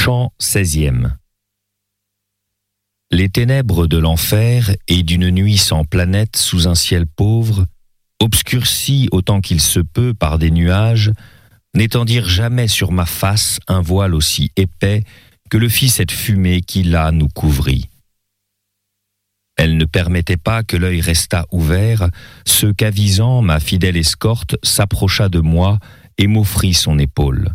Chant 16e. Les ténèbres de l'enfer et d'une nuit sans planète sous un ciel pauvre, obscurci autant qu'il se peut par des nuages, n'étendirent jamais sur ma face un voile aussi épais que le fit cette fumée qui là nous couvrit. Elle ne permettait pas que l'œil restât ouvert, ce qu'avisant ma fidèle escorte s'approcha de moi et m'offrit son épaule.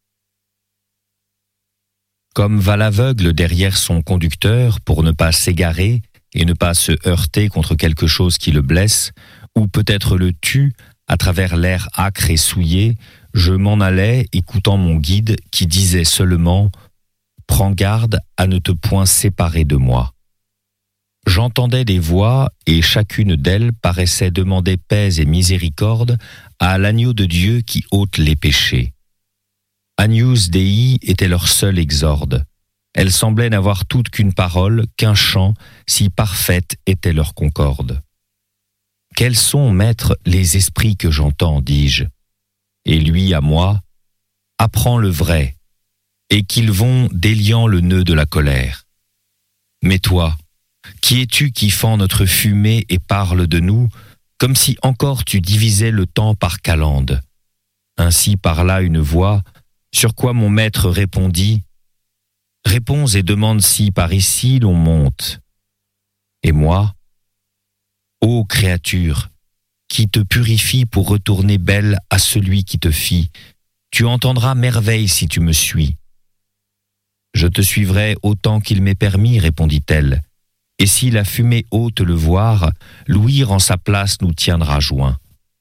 Comme va l'aveugle derrière son conducteur pour ne pas s'égarer et ne pas se heurter contre quelque chose qui le blesse, ou peut-être le tue, à travers l'air âcre et souillé, je m'en allais écoutant mon guide qui disait seulement « Prends garde à ne te point séparer de moi ». J'entendais des voix et chacune d'elles paraissait demander paix et miséricorde à l'agneau de Dieu qui ôte les péchés. Agnus Dei était leur seul exorde. Elles semblaient n'avoir toutes qu'une parole, qu'un chant, si parfaite était leur concorde. Quels sont, maître, les esprits que j'entends, dis-je. Et lui à moi, apprends le vrai, et qu'ils vont déliant le nœud de la colère. Mais toi, qui es-tu qui fend notre fumée et parle de nous, comme si encore tu divisais le temps par calendes. Ainsi parla une voix, sur quoi mon maître répondit « Réponds et demande si par ici l'on monte. » Et moi, « Ô créature, qui te purifie pour retourner belle à celui qui te fit, tu entendras merveille si tu me suis. » « Je te suivrai autant qu'il m'est permis, répondit-elle, et si la fumée ôte le voir, l'ouïr en sa place nous tiendra joints.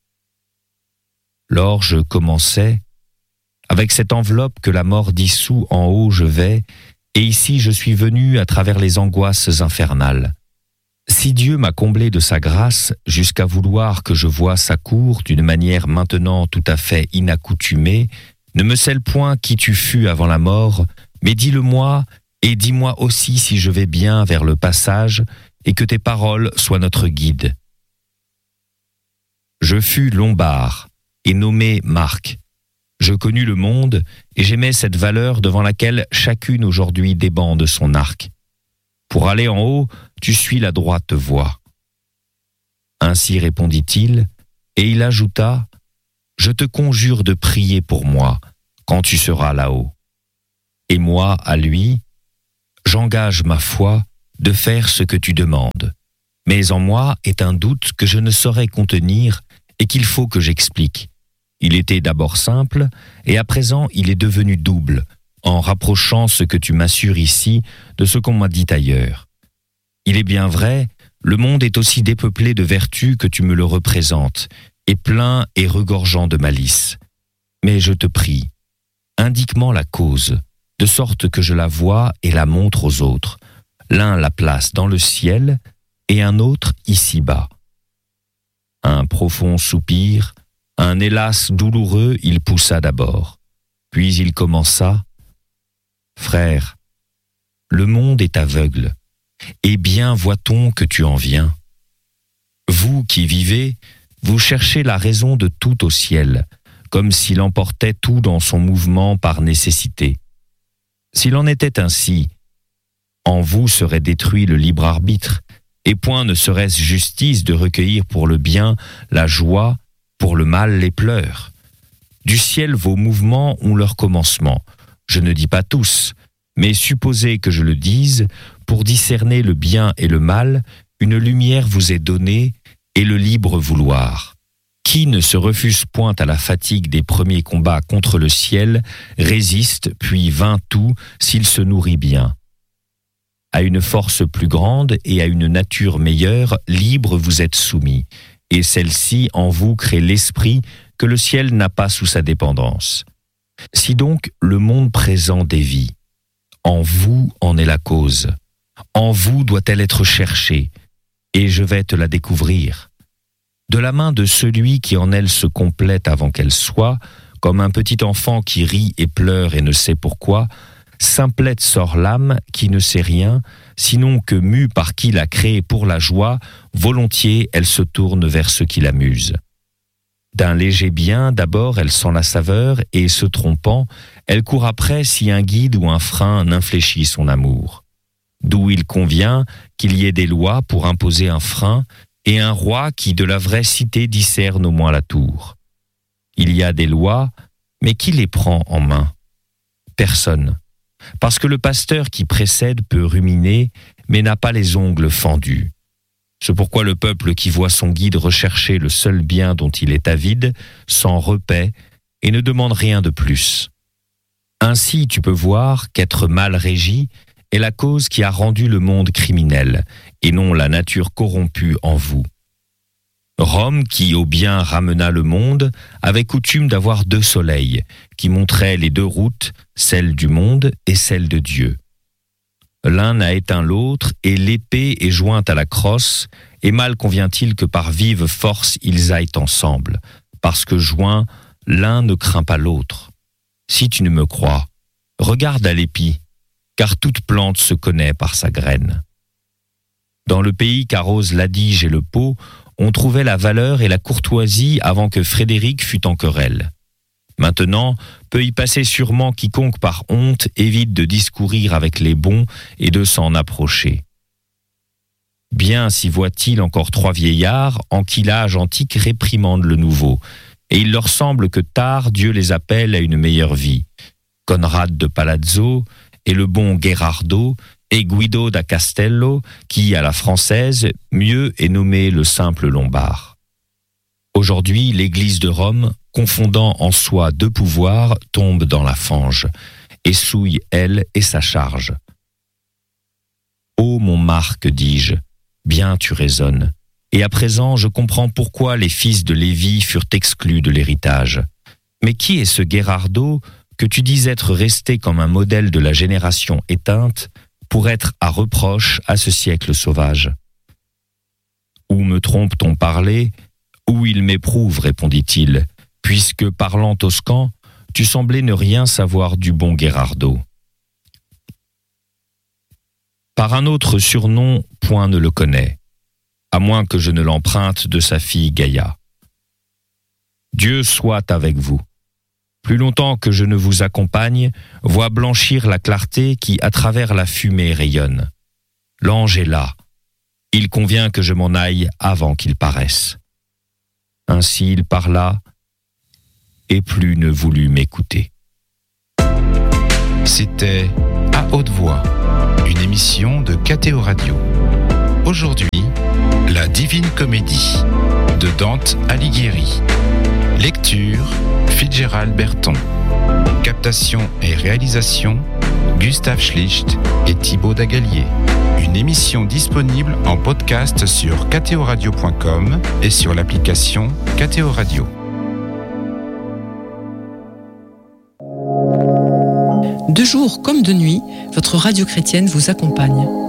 Lors je commençais, avec cette enveloppe que la mort dissout en haut je vais, et ici je suis venu à travers les angoisses infernales. Si Dieu m'a comblé de sa grâce jusqu'à vouloir que je voie sa cour d'une manière maintenant tout à fait inaccoutumée, ne me scelle point qui tu fus avant la mort, mais dis-le-moi et dis-moi aussi si je vais bien vers le passage et que tes paroles soient notre guide. Je fus lombard et nommé Marc. Je connus le monde et j'aimais cette valeur devant laquelle chacune aujourd'hui débande son arc. Pour aller en haut, tu suis la droite voie. Ainsi répondit-il, et il ajouta, « Je te conjure de prier pour moi quand tu seras là-haut. » Et moi, à lui, j'engage ma foi de faire ce que tu demandes. Mais en moi est un doute que je ne saurais contenir et qu'il faut que j'explique. Il était d'abord simple, et à présent il est devenu double, en rapprochant ce que tu m'assures ici de ce qu'on m'a dit ailleurs. Il est bien vrai, le monde est aussi dépeuplé de vertus que tu me le représentes, et plein et regorgeant de malice. Mais je te prie, indique-moi la cause, de sorte que je la vois et la montre aux autres. L'un la place dans le ciel, et un autre ici-bas. Un profond soupir, un hélas douloureux il poussa d'abord. Puis il commença, « Frère, le monde est aveugle, et bien voit-on que tu en viens. Vous qui vivez, vous cherchez la raison de tout au ciel, comme s'il emportait tout dans son mouvement par nécessité. S'il en était ainsi, en vous serait détruit le libre arbitre, et point ne serait-ce justice de recueillir pour le bien la joie, pour le mal les pleurs. Du ciel vos mouvements ont leur commencement, je ne dis pas tous, mais supposez que je le dise, pour discerner le bien et le mal, une lumière vous est donnée et le libre vouloir. Qui ne se refuse point à la fatigue des premiers combats contre le ciel, résiste puis vainc tout s'il se nourrit bien. À une force plus grande et à une nature meilleure, libre vous êtes soumis, et celle-ci en vous crée l'esprit que le ciel n'a pas sous sa dépendance. Si donc le monde présent dévie, en vous en est la cause, en vous doit-elle être cherchée, et je vais te la découvrir. De la main de celui qui en elle se complète avant qu'elle soit, comme un petit enfant qui rit et pleure et ne sait pourquoi, simplette sort l'âme qui ne sait rien, sinon que mue par qui l'a créée pour la joie, volontiers elle se tourne vers ce qui l'amuse. D'un léger bien, d'abord elle sent la saveur et, se trompant, elle court après si un guide ou un frein n'infléchit son amour. D'où il convient qu'il y ait des lois pour imposer un frein et un roi qui de la vraie cité discerne au moins la tour. Il y a des lois, mais qui les prend en main ? Personne. Parce que le pasteur qui précède peut ruminer, mais n'a pas les ongles fendus. C'est pourquoi le peuple qui voit son guide rechercher le seul bien dont il est avide s'en repaît et ne demande rien de plus. Ainsi, tu peux voir qu'être mal régi est la cause qui a rendu le monde criminel, et non la nature corrompue en vous. Rome, qui au bien ramena le monde, avait coutume d'avoir 2 soleils, qui montraient les 2 routes, celle du monde et celle de Dieu. L'un a éteint l'autre, et l'épée est jointe à la crosse, et mal convient-il que par vive force ils aillent ensemble, parce que joints, l'un ne craint pas l'autre. Si tu ne me crois, regarde à l'épi, car toute plante se connaît par sa graine. Dans le pays qu'arrosent l'Adige et le Pô, on trouvait la valeur et la courtoisie avant que Frédéric fût en querelle. Maintenant, peut y passer sûrement quiconque par honte évite de discourir avec les bons et de s'en approcher. Bien s'y voit-il encore 3 vieillards en qui l'âge antique réprimande le nouveau, et il leur semble que tard Dieu les appelle à une meilleure vie. Conrad de Palazzo et le bon Gherardo et Guido da Castello, qui, à la française, mieux est nommé le simple Lombard. Aujourd'hui, l'Église de Rome, confondant en soi 2 pouvoirs, tombe dans la fange, et souille elle et sa charge. Ô mon Marc, dis-je, bien tu raisonnes, et à présent je comprends pourquoi les fils de Lévi furent exclus de l'héritage. Mais qui est ce Gherardo que tu dis être resté comme un modèle de la génération éteinte pour être à reproche à ce siècle sauvage ? Où me trompe-t-on parler ? Où il m'éprouve, répondit-il, puisque, parlant toscan, tu semblais ne rien savoir du bon Gherardo. Par un autre surnom, point ne le connaît, à moins que je ne l'emprunte de sa fille Gaïa. Dieu soit avec vous. Plus longtemps que je ne vous accompagne, vois blanchir la clarté qui, à travers la fumée, rayonne. L'ange est là. Il convient que je m'en aille avant qu'il paraisse. Ainsi il parla, et plus ne voulut m'écouter. C'était À haute voix, une émission de KTO Radio. Aujourd'hui, La Divine Comédie de Dante Alighieri. Lecture, Fitzgerald Berton. Captation et réalisation, Gustave Schlicht et Thibaut Dagalier. Une émission disponible en podcast sur ktoradio.com et sur l'application KTO Radio. De jour comme de nuit, votre radio chrétienne vous accompagne.